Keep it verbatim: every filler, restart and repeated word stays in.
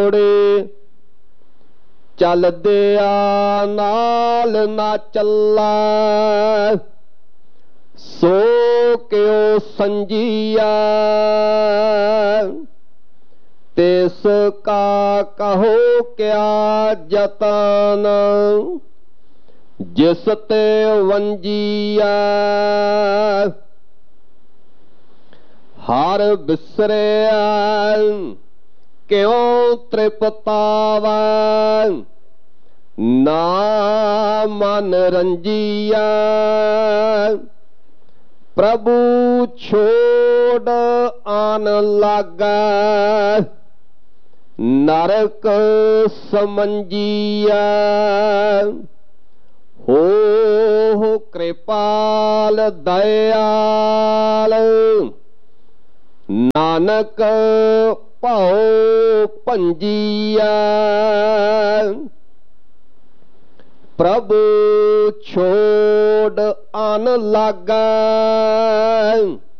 चलदिया नाल ना चला सो क्यों संजिया तिसका कहो क्या जतन जिस ते वंजिया हर बिसरिया क्यों तृपतावा ना मन रंजिया प्रभु छोड़ आन लागा नरक समंजिया हो कृपाल दयाल नानक पाओ पंजिया प्रभु छोड़ आन लागा